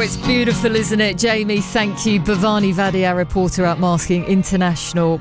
it's beautiful, isn't it? Jamie, thank you. Bhavani Vaidya, our reporter out marking International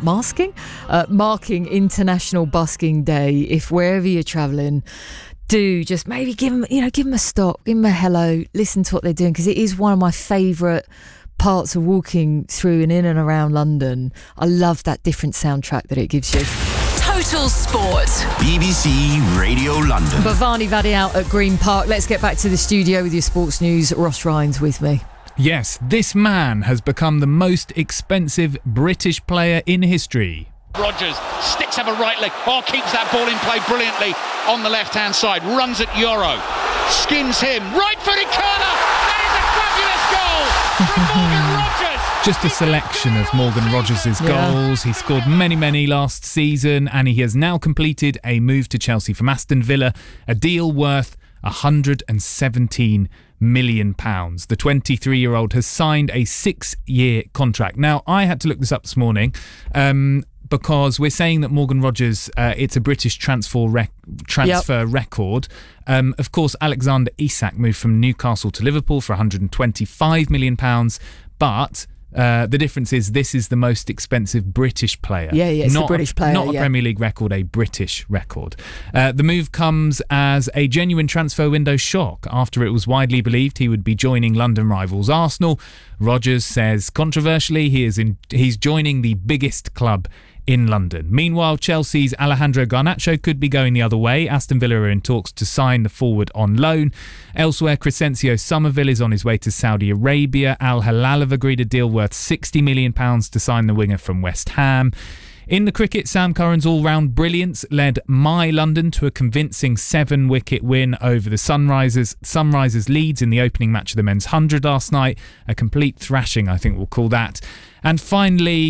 Busking Day. If wherever you're travelling, do just maybe give them a stop, give them a hello, listen to what they're doing, because it is one of my favourite parts of walking through and in and around London. I love that different soundtrack that it gives you. Total Sport. BBC Radio London. Bhavani Vaidya out at Green Park. Let's get back to the studio with your sports news. Ross Ryan's with me. Yes, this man has become the most expensive British player in history. Rodgers sticks up a right leg, keeps that ball in play brilliantly on the left-hand side, runs at Euro, skins him, right-footed corner, that is a fabulous goal from Morgan Rodgers. Just a selection of Morgan Rodgers' goals. He scored many last season, and he has now completed a move to Chelsea from Aston Villa, a deal worth £117 million. The 23-year-old has signed a 6-year contract. Now, I had to look this up this morning, because we're saying that Morgan Rodgers, it's a British transfer record. Of course, Alexander Isak moved from Newcastle to Liverpool for £125 million, but the difference is this is the most expensive British player. Yeah, it's a British player. Not a Premier League record, a British record. The move comes as a genuine transfer window shock after it was widely believed he would be joining London rivals Arsenal. Rodgers says, controversially, he's joining the biggest club in London. Meanwhile, Chelsea's Alejandro Garnacho could be going the other way. Aston Villa are in talks to sign the forward on loan. Elsewhere, Crescencio Somerville is on his way to Saudi Arabia. Al Hilal have agreed a deal worth £60 million to sign the winger from West Ham. In the cricket, Sam Curran's all-round brilliance led My London to a convincing 7-wicket win over the Sunrisers. Sunrisers leads in the opening match of the men's 100 last night. A complete thrashing, I think we'll call that. And finally,